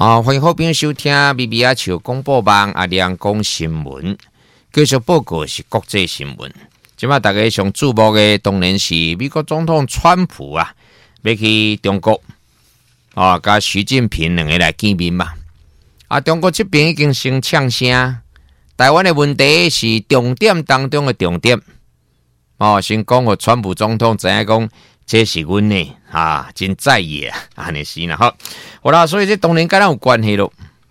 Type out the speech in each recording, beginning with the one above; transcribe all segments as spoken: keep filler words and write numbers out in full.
啊，欢迎好朋友收听 B B 阿球广播网阿亮讲新闻，继续报告是国际新闻。今麦大家上注目的当然是美国总统川普啊，要去中国啊，甲习近平两个来见面嘛。啊，中国这边已经先呛声，台湾的问题是重点当中的重点。哦，先讲互川普总统知影讲。这是阮呢啊，真在意啊，安尼是啦吼。好啦，所以这当然跟咱有关系咯。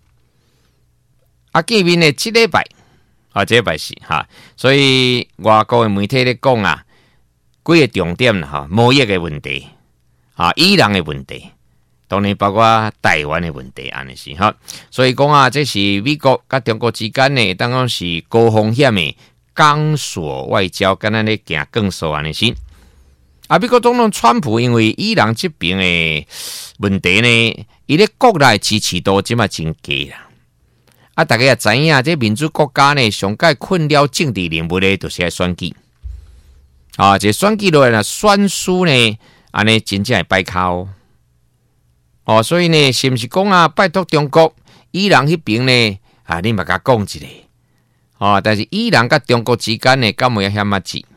啊，见面呢，这礼拜啊，这礼拜是哈，所以外国的媒体咧讲啊，几个重点啦哈，贸易的问题啊，伊朗的问题，当然包括台湾的问题，安尼是哈。所以讲啊，这是美国甲中国之间呢，当然是高风险的钢索外交，跟咱咧行更熟安尼是。啊，美国总统川普因为伊朗这边的问题呢，伊咧国内支持度即嘛真低啦。啊，大家也知影，这民主国家呢，上界困扰政治人物呢，就是爱选举。啊，这选举落来呢，选输呢，安尼真正会败靠。哦，所以呢，是毋是讲啊，拜托中国、伊朗迄边呢，啊，你嘛甲讲一下。哦，但是伊朗甲中国之间呢，敢有影遐物事？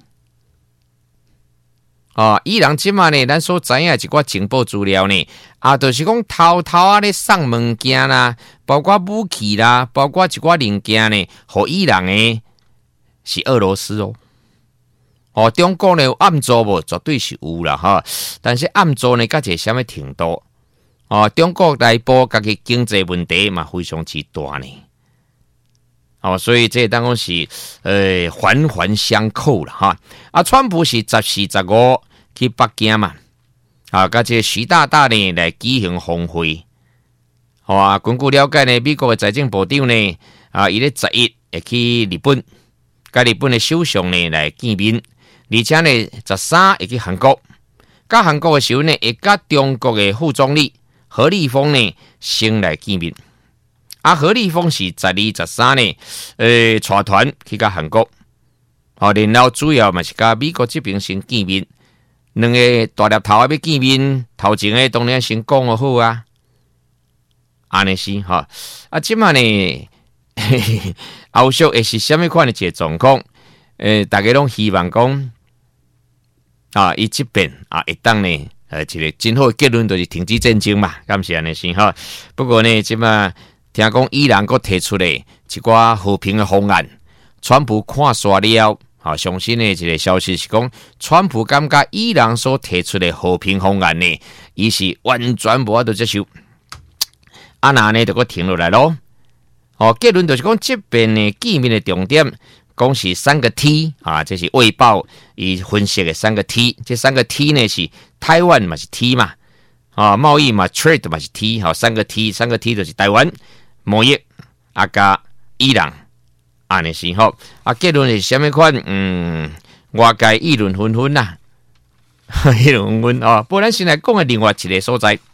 哦，伊朗即嘛呢，咱所知影一寡情报资料呢，啊，就是讲偷偷啊咧送物件啦，包括武器啦，包括一寡零件呢，互伊朗的是俄罗斯哦。哦，中国呢有暗做无？绝对是有啦哈，但是暗做呢，甲一个什么程度？哦，中国内部家己经济问题嘛非常之大呢。哦，所以这当然是呃环环相扣了哈。啊，川普是十四、十五去北京嘛，啊，甲这习大大呢来举行峰会。好啊，根据了解呢，美国的财政部长呢，啊，伊咧十一会去日本，甲日本的首相呢来见面，而且呢十三会去韩国，甲韩国的时候呢，会甲中国的副总理何立峰呢先来见面。啊，何立峰是十二、十三呢，呃，带团去到韩国，哦，然后主要嘛是甲美国这边先见面，两个大粒头啊要见面，头前诶当然先讲好啊，安尼是哈，啊，即嘛呢，后续会是虾米款的一个状况？呃，大家拢希望讲，啊，伊这边啊，会当呢，呃，一个真好的结论就是停止战争嘛，敢是安尼是哈。不过呢，即嘛。听讲伊朗阁提出咧一寡和平的方案，川普看煞了，啊，相信呢一个消息是讲，川普感觉伊朗所提出的和平方案呢，伊是完全无法度接受，啊那呢就阁停落来咯。哦，结论就是讲这边呢见面的重点，讲是三个 T 啊，这是卫报伊分析的三个 T， 这三个 T 呢是台湾嘛是 T 嘛，啊贸易嘛 trade 嘛是 T， 好三个 T， 三个 T 就是台湾。贸易啊，加伊朗，安尼是吼啊，结论是虾米款？嗯，外界议论纷纷呐，议论纷纷哦。不然先来讲的另外一个所在，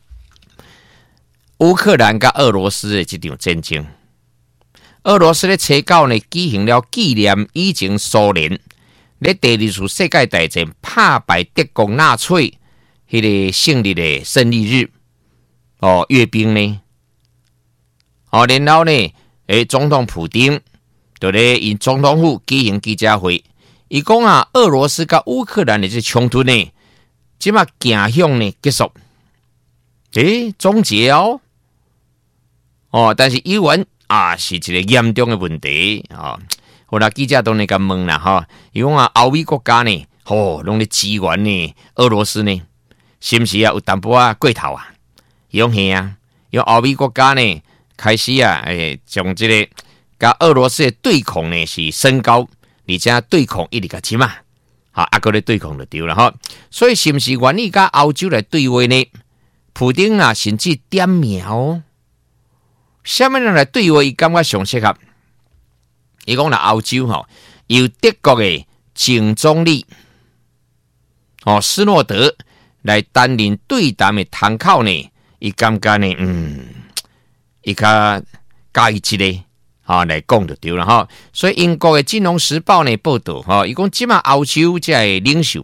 乌克兰甲俄罗斯的这场战争，俄罗斯咧初九呢举行了纪念以前苏联咧第二次世界大战打败德国纳粹迄个胜利的胜利日哦，阅兵呢。哦，然后呢，诶，总统普丁就咧因总统府举行记者会，伊讲啊，俄罗斯甲乌克兰的这冲突呢，即马行向呢结束，诶，终结哦，哦，但是依然啊是一个严重的问题啊。后来记者都咧甲问啦，哈，伊讲啊，欧美国家呢，吼、哦，拢咧支援呢，俄罗斯呢，是毋是啊有淡薄啊过头啊？伊讲系啊，因为欧美国家呢。开始啊，诶，将这个甲俄罗斯的对抗呢是升高，而且对抗一直较深嘛，好，啊个咧对抗就对了哈。所以是不是愿意甲欧洲来对话呢？普丁啊，甚至点名，什么人来对话？伊感觉上适合？伊讲啦，欧洲吼，由德国的前总理哦斯诺德来担任对谈的窗口呢，伊感觉呢，嗯。伊较介意即个哈来讲就对了哈，所以英国的《金融时报》呢报道哈，伊讲即马欧洲这个领袖，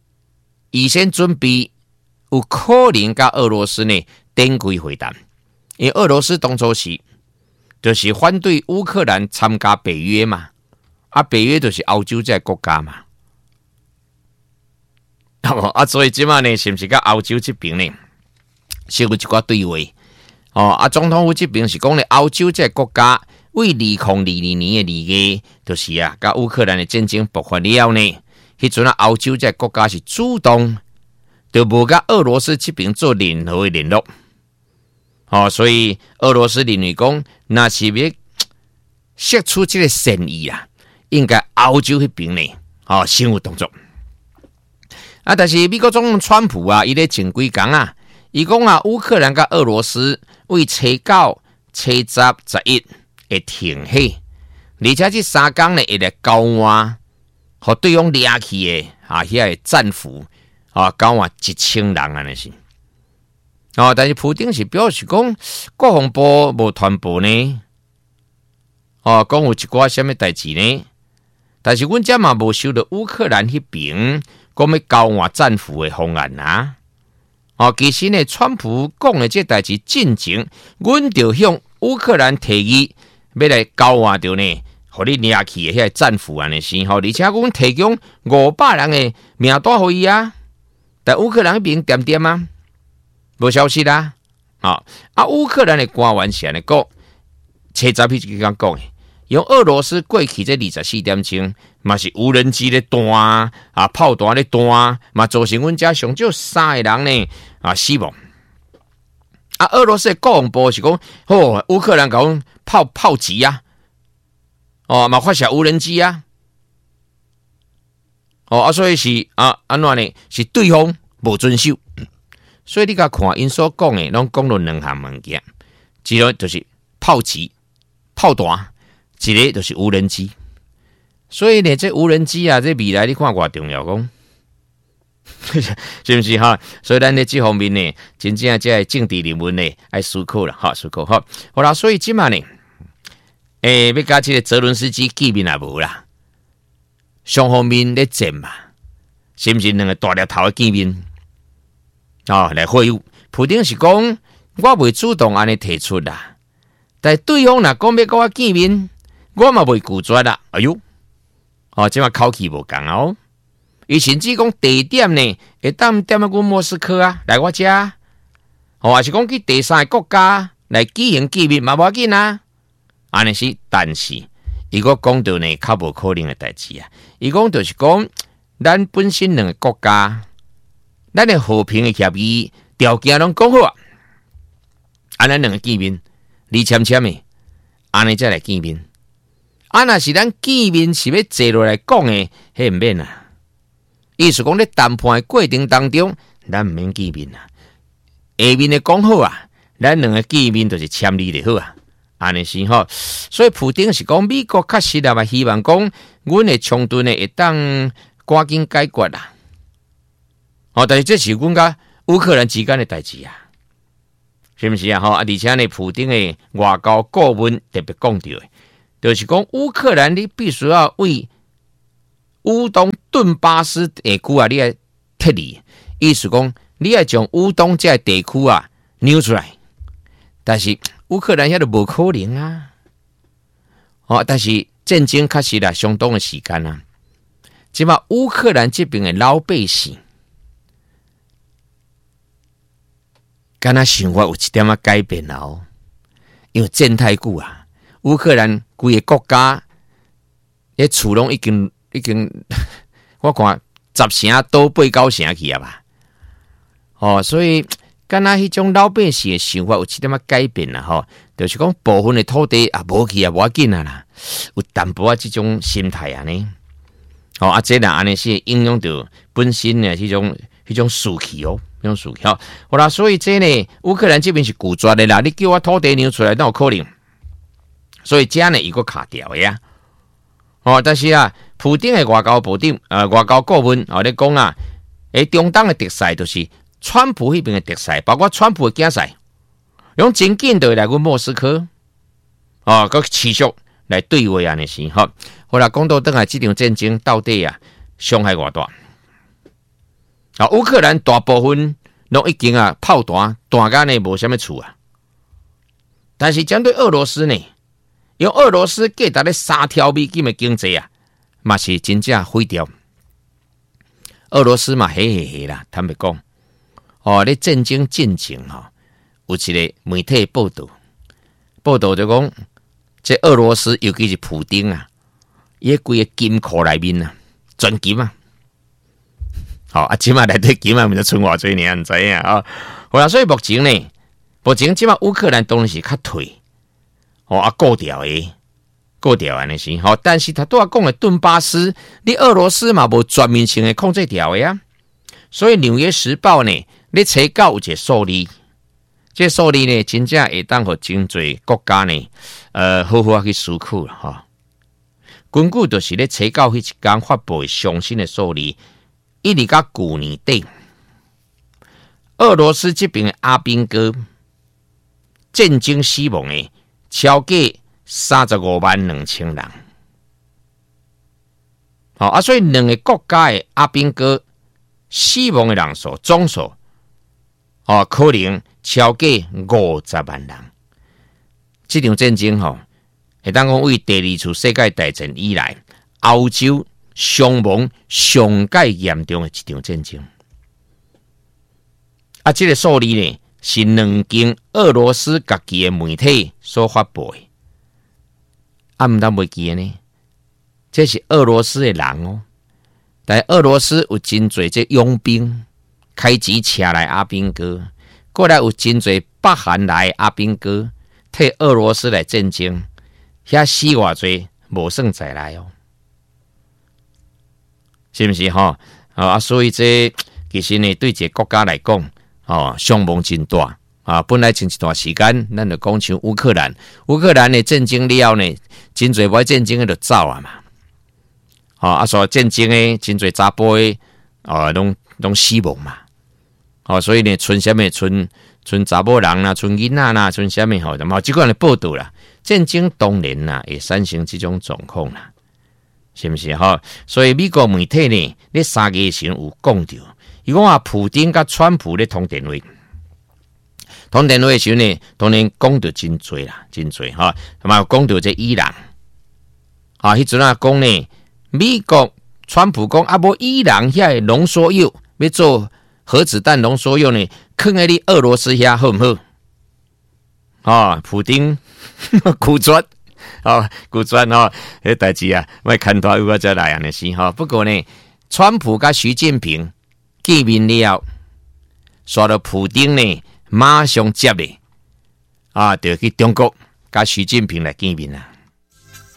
预先准备有可能甲俄罗斯呢展开会谈， 因为俄罗斯当初是就是反对乌克兰参加北约嘛，啊，北约就是欧洲这个国家嘛，啊，所以即马呢，是不是甲欧洲这边呢，是有一寡对话？哦，啊，总统府这边是讲咧，欧洲这个国家为二零二二年的二月，就是啊，甲乌克兰的战争爆发了呢，迄阵啊，欧洲这个国家是主动，就无甲俄罗斯这边做任何的联络。哦，所以俄罗斯认为讲，若是要释出这个善意啊，应该欧洲迄边呢，哦，先有动作。啊，但是美国总统川普啊，伊咧前几工啊，伊讲啊，乌克兰甲俄罗斯为初九、初十、十一会停火，而且这三工呢会来交换，互对方掠去的啊，遐个战俘啊，交换一千人安尼是。哦，但是普丁是表示讲，国防部无传播呢，哦，讲有一寡什么代志呢？但是阮遮嘛无收到乌克兰迄边讲要交换战俘的方案啊。哦，其实呢，川普讲的这代志进前，阮就向乌克兰提议要来交换掉呢，互你掠去的遐战俘安尼先吼，而且阮提供五百人的名单互伊啊，但乌克兰迄边点点啊。无消息啦，啊啊！乌克兰的官员是安尼讲，车查批就讲讲，用俄罗斯过去这二十四点钟，嘛是无人机咧弹啊，炮弹咧弹，嘛造成阮遮上少三个人呢啊死亡。啊，俄罗斯的国防部是讲，哦，乌克兰讲炮炮击啊，哦，嘛发射无人机啊，哦啊，所以是啊安怎呢？是对方无遵守。所以你甲看因所讲的，拢讲了两项物件，一个就是炮击、炮弹，一个就是无人机。所以呢，这无人机啊，这未来你看偌重要讲，是不是哈？所以咱在这方面呢，真正这政治人物呢，爱思考了哈，思考哈。好啦，所以今晚呢，诶、欸，要甲这个泽伦斯基见面也无啦，双方面咧战嘛，是不是两个大粒头的见面？哦，来会晤，普丁是讲我未主动安尼提出啦，但对方若讲要跟我见面，我嘛未拒绝啦。哎呦，哦，即马口气无共哦，伊甚至讲地点呢，会当点啊，阮莫斯科啊，来我遮，哦，还是讲去第三个国家来举行见面嘛，无要紧啊。安尼是，但是伊个讲到呢，较无可能的代志啊。伊讲就是讲，咱本身两个国家。咱的和平的协议条件拢讲好啊，啊，咱两个见面，你签签的，安尼再来见面。啊，若是咱见面是要坐落来讲的，迄唔免啊。意思讲咧谈判的过程当中，咱唔免见面啊。下面的讲好啊，咱两个见面就是签字就好啊。安尼是吼，所以普丁是讲美国确实啊嘛，希望讲阮的冲突呢会当赶紧解决啦。哦，但是这是阮甲乌克兰之间的代志啊，是不是啊？吼啊，而且呢，普丁的外交顾问特别讲到的，就是讲乌克兰你必须要为乌东顿巴斯地区啊，你要撤离，意思讲你要将乌东这地区啊扭出来，但是乌克兰遐都无可能啊。哦，但是战争确实啦，相当的时间啊，即嘛乌克兰这边的老百姓。敢若想法有一点仔改变了哦，因为战太久啊，乌克兰规个国家，迄厝拢已经已经，我看十成倒八九成去啊吧。哦，所以敢若迄种老百姓的想法有一点仔改变了吼，就是讲部分的土地啊无去啊无要紧啊啦，有淡薄啊这种心态啊呢。哦，啊，这啦安尼是影响到本身的迄种迄种士气哦。用数好，好啦，所以这呢，乌克兰这边是拒绝的啦。你叫我土地扭出来，那有可能。所以这呢，一个卡掉的呀。哦，但是啊，普丁的外交部长，呃，外交顾问哦，咧讲啊，诶，中东的特色就是川普那边的特色，包括川普的竞赛，用真紧的来阮莫斯科，哦，佮持续来对话安尼是吼。好啦，讲到等下这场战争到底啊，伤害偌大？啊，乌克兰大部分拢已经啊炮弹弹甲呢无啥物厝啊， 但是针对俄罗斯呢，用俄罗斯价值咧三条美金的经济啊，嘛是真正毁掉。俄罗斯嘛，嘿嘿嘿啦，坦白讲，哦，咧战争进程哈，有一个媒体报道，报道就讲，这俄罗斯尤其是普丁啊，伊规个金库内面啊，全金啊，好、哦、啊，即马内底金啊，咪就剩偌济呢，唔知影啊。好啦，所以目前呢，目前即马乌克兰当然是较退，哦啊，过掉诶。过掉安尼是吼，但是他都要讲的顿巴斯，你俄罗斯嘛无全面性的控制掉的啊，所以《纽约时报》呢，你查到有一个数字，这数字呢，真正会当互真侪国家呢，呃，好好去思考啦吼。根据就是咧查到迄一天发布的上新的数字，一直到去年底，俄罗斯这边的阿兵哥战争死亡的超过三十五万两千人，好啊，所以两个国家的阿兵哥死亡的人数总数，哦，可能超过五十万人。这场战争吼，会当讲为第二次世界大战以来，欧洲伤亡上界严重的一场战争。啊，这个数字呢，是两间俄罗斯家己的媒体所发布的。啊，唔当袂记呢，这是俄罗斯的人哦。但俄罗斯有真侪这佣兵，开钱请来阿兵哥，过来有真侪北韩来的阿兵哥替俄罗斯来战争，遐死偌侪无算再来哦，是不是哈？啊，所以这其实呢，对一个国家来讲，哦，伤亡真大。啊，本来前一段时间，咱就讲像乌克兰，乌克兰的战争了后呢，真侪不爱战争的就走啊嘛。哦，啊，所以战争的真侪查甫的，啊，拢拢死亡嘛。哦，所以呢，剩什么？剩剩查某人啦，剩囡仔啦，剩什么？吼，就冇即款的报道啦。战争当然啦，会产生这种状况啦，是不是哈？所以美国媒体呢，咧三月前有讲到，伊讲啊，普丁甲川普咧通电话。通电话的时候呢，当然讲到真多啦，真多哈，同埋讲到这伊朗，啊，迄阵啊讲呢，美国川普讲啊，无伊朗遐浓缩铀要做核子弹浓缩铀呢，放喺你俄罗斯遐好唔好？啊，普丁拒绝，啊，拒绝哦，迄代志啊，莫看大有我再来安尼是哈。不过呢，川普甲习近平见面了，说到普丁呢。马上接的啊，就去中国，甲习近平来见面啦。